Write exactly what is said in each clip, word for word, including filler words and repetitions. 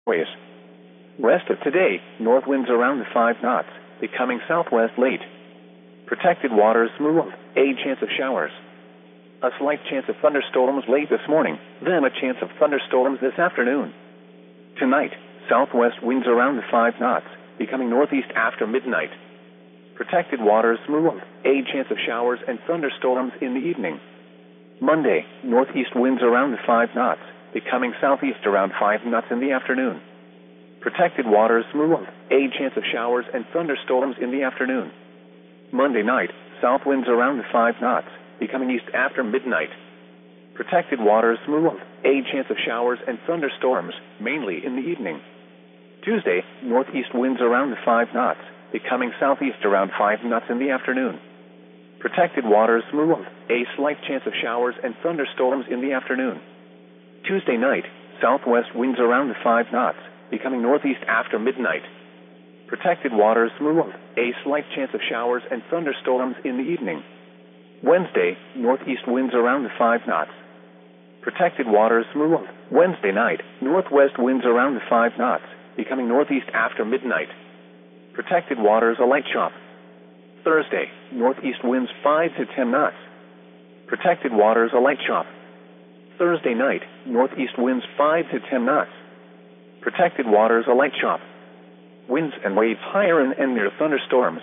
ways. Rest of today, north winds around five knots, becoming southwest late. Protected waters smooth, a chance of showers. A slight chance of thunderstorms late this morning, then a chance of thunderstorms this afternoon. Tonight, southwest winds around five knots, becoming northeast after midnight. Protected waters smooth, a chance of showers and thunderstorms in the evening. Monday, northeast winds around five knots, becoming southeast around five knots in the afternoon. Protected waters smooth, a chance of showers and thunderstorms in the afternoon. Monday night, south winds around five knots, becoming east after midnight. Protected waters smooth, a chance of showers and thunderstorms, mainly in the evening. Tuesday, northeast winds around five knots, becoming southeast around five knots in the afternoon. Protected waters smooth, a slight chance of showers and thunderstorms in the afternoon. Tuesday night, southwest winds around five knots, becoming northeast after midnight. Protected waters smooth, a slight chance of showers and thunderstorms in the evening. Wednesday, northeast winds around five knots. Protected waters smooth. Wednesday night, northwest winds around five knots, becoming northeast after midnight. Protected waters a light chop. Thursday, northeast winds five to ten knots. Protected waters a light chop. Thursday night, northeast winds five to ten knots. Protected waters a light chop. Winds and waves higher and, and near thunderstorms.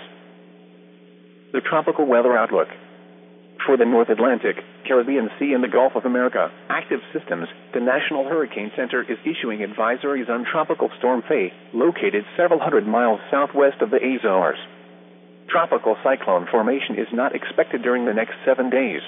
The tropical weather outlook. For the North Atlantic, Caribbean Sea and the Gulf of America, active systems, the National Hurricane Center is issuing advisories on Tropical Storm Faye, located several hundred miles southwest of the Azores. Tropical cyclone formation is not expected during the next seven days.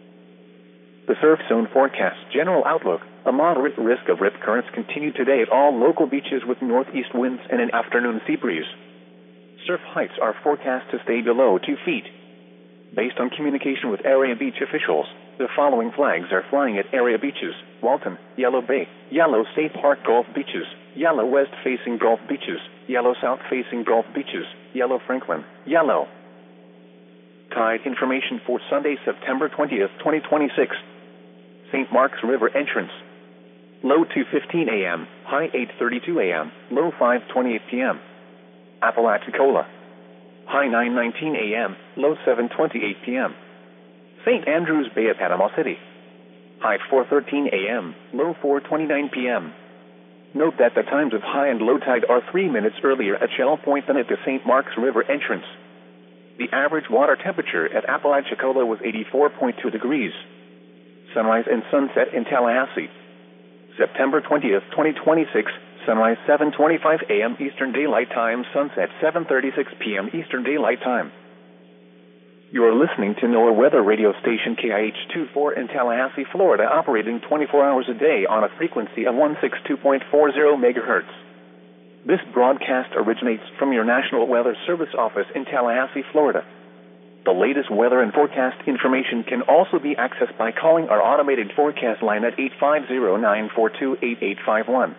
The surf zone forecast general outlook. A moderate risk of rip currents continue today at all local beaches with northeast winds and an afternoon sea breeze. Surf heights are forecast to stay below two feet. Based on communication with area beach officials, the following flags are flying at area beaches: Walton, Yellow Bay, Yellow State Park Gulf Beaches, Yellow West-facing Gulf Beaches, Yellow South-facing Gulf Beaches, Yellow Franklin, Yellow. Tide information for Sunday, September twentieth, twenty twenty-six. Saint Mark's River entrance. Low two fifteen a m, high eight thirty-two a m, low five twenty-eight p m Apalachicola. High nine nineteen a m, low seven twenty-eight p m Saint Andrews Bay at Panama City. High four thirteen a m, low four twenty-nine p m Note that the times of high and low tide are three minutes earlier at Shell Point than at the Saint Mark's River entrance. The average water temperature at Apalachicola was eighty-four point two degrees. Sunrise and sunset in Tallahassee. September twentieth, twenty twenty-six, sunrise seven twenty-five a m Eastern Daylight Time, sunset seven thirty-six p m Eastern Daylight Time. You are listening to NOAA Weather Radio Station K I H twenty-four in Tallahassee, Florida, operating twenty-four hours a day on a frequency of one sixty-two point four zero megahertz. This broadcast originates from your National Weather Service office in Tallahassee, Florida. The latest weather and forecast information can also be accessed by calling our automated forecast line at eight five zero, nine four two, eight eight five one.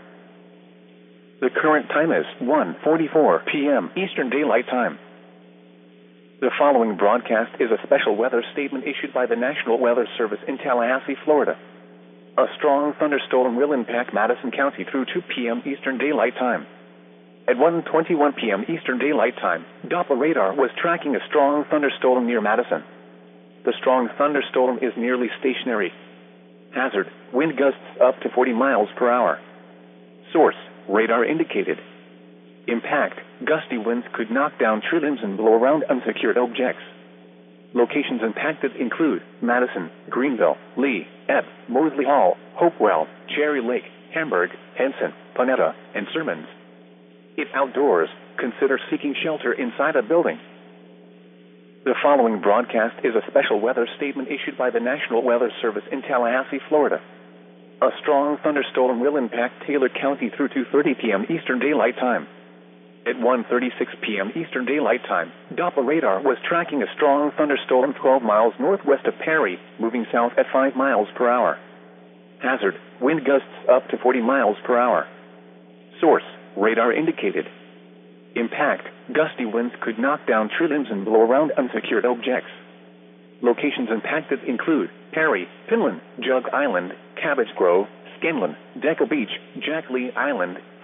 The current time is one forty-four p m Eastern Daylight Time. The following broadcast is a special weather statement issued by the National Weather Service in Tallahassee, Florida. A strong thunderstorm will impact Madison County through two p m Eastern Daylight Time. At one twenty-one p m Eastern Daylight Time, Doppler radar was tracking a strong thunderstorm near Madison. The strong thunderstorm is nearly stationary. Hazard, wind gusts up to forty miles per hour. Source, radar indicated. Impact, gusty winds could knock down tree limbs and blow around unsecured objects. Locations impacted include Madison, Greenville, Lee, Ebb, Moseley Hall, Hopewell, Cherry Lake, Hamburg, Henson, Panetta, and Sermons. If outdoors, consider seeking shelter inside a building. The following broadcast is a special weather statement issued by the National Weather Service in Tallahassee, Florida. A strong thunderstorm will impact Taylor County through two thirty p m Eastern Daylight Time. At one thirty-six p m Eastern Daylight Time, Doppler radar was tracking a strong thunderstorm twelve miles northwest of Perry, moving south at five miles per hour. Hazard, wind gusts up to forty miles per hour. Source, radar indicated. Impact, gusty winds could knock down tree limbs and blow around unsecured objects. Locations impacted include Perry, Pinland, Jug Island, Cabbage Grove, Skinland, Deckle Beach, Jack Lee Island,